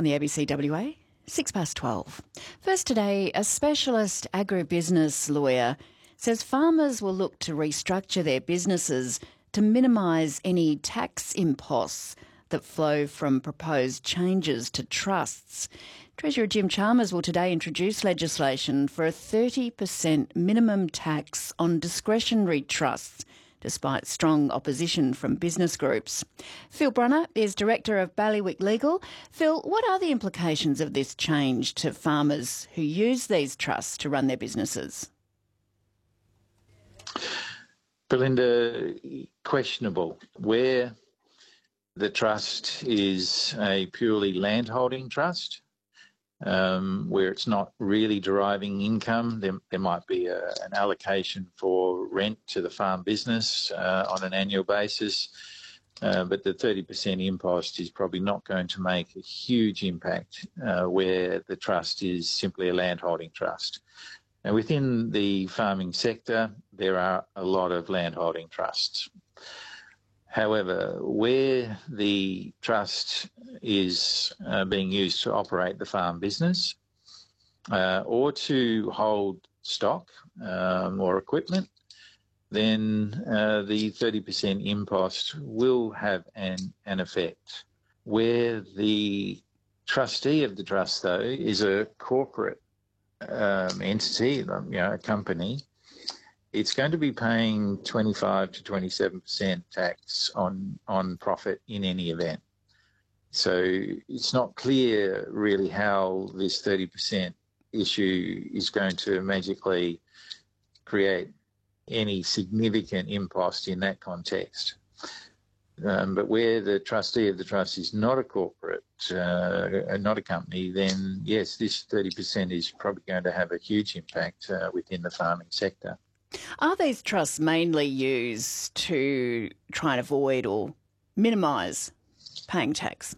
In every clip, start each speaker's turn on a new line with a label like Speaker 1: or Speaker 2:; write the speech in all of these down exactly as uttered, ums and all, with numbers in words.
Speaker 1: the A B C W A, six past twelve. First today, a specialist agribusiness lawyer says farmers will look to restructure their businesses to minimise any tax imposts that flow from proposed changes to trusts. Treasurer Jim Chalmers will today introduce legislation for a thirty percent minimum tax on discretionary trusts, despite strong opposition from business groups. Phil Brunner is Director of Bailiwick Legal. Phil, what are the implications of this change to farmers who use these trusts to run their businesses?
Speaker 2: Belinda, questionable. Where the trust is a purely landholding trust, um, where it's not really deriving income, there, there might be a, an allocation for rent to the farm business uh, on an annual basis, uh, but the thirty percent impost is probably not going to make a huge impact uh, where the trust is simply a landholding trust. Now, within the farming sector, there are a lot of landholding trusts. However, where the trust is uh, being used to operate the farm business uh, or to hold stock um, or equipment, then uh, the thirty percent impost will have an, an effect. Where the trustee of the trust, though, is a corporate um, entity, you know, a company, it's going to be paying twenty-five to twenty-seven percent tax on, on profit in any event. So it's not clear really how this thirty percent issue is going to magically create any significant impost in that context. Um, but where the trustee of the trust is not a corporate, uh, not a company, then yes, this thirty percent is probably going to have a huge impact uh, within the farming sector.
Speaker 1: Are these trusts mainly used to try and avoid or minimise paying tax?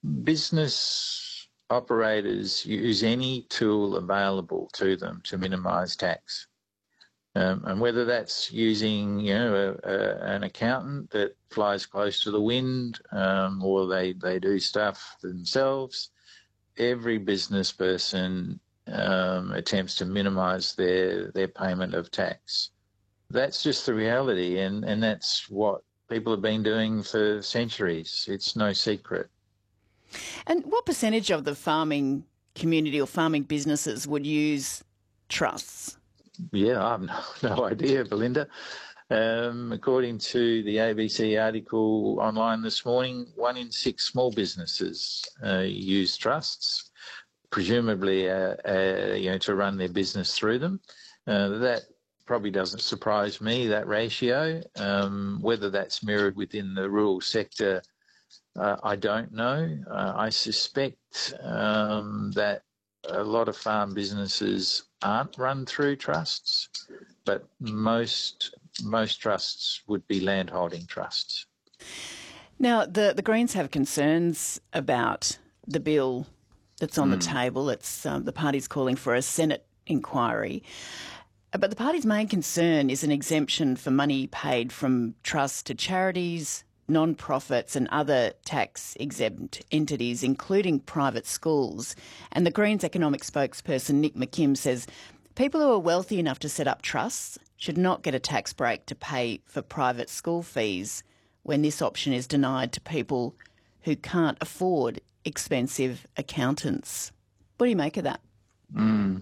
Speaker 2: Business operators use any tool available to them to minimise tax. Um, and whether that's using, you know, a, a, an accountant that flies close to the wind, um, or they, they do stuff themselves, every business person um, attempts to minimise their, their payment of tax. That's just the reality, and, and that's what people have been doing for centuries. It's no secret.
Speaker 1: And what percentage of the farming community or farming businesses would use trusts?
Speaker 2: Yeah, I have no, no idea, Belinda. Um, according to the A B C article online this morning, one in six small businesses uh, use trusts, presumably uh, uh, you know, to run their business through them. Uh, that probably doesn't surprise me, that ratio. Um, whether that's mirrored within the rural sector, uh, I don't know. Uh, I suspect um, that a lot of farm businesses aren't run through trusts, but most most trusts would be landholding trusts.
Speaker 1: Now, the, the Greens have concerns about the bill that's on mm. the table. It's um, the party's calling for a Senate inquiry. But the party's main concern is an exemption for money paid from trusts to charities, non-profits and other tax-exempt entities, including private schools. And the Greens economic spokesperson Nick McKim says people who are wealthy enough to set up trusts should not get a tax break to pay for private school fees when this option is denied to people who can't afford expensive accountants. What do you make of that?
Speaker 2: Mm.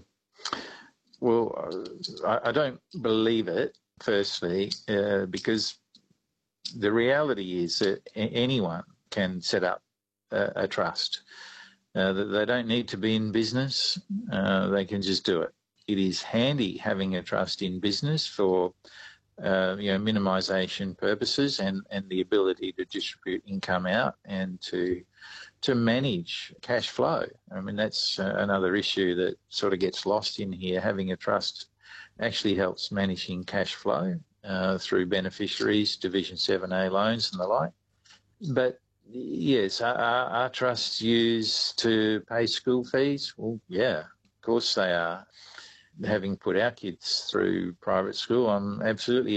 Speaker 2: Well, I, I don't believe it, firstly, uh, because the reality is that anyone can set up a, a trust. Uh, they don't need to be in business. Uh, they can just do it. It is handy having a trust in business for uh, you know, minimisation purposes and, and the ability to distribute income out and to to manage cash flow. I mean, that's uh, another issue that sort of gets lost in here. Having a trust actually helps managing cash flow uh, through beneficiaries, Division seven A loans and the like. But yes, are, are trusts used to pay school fees? Well, yeah, of course they are. Having put our kids through private school, I'm absolutely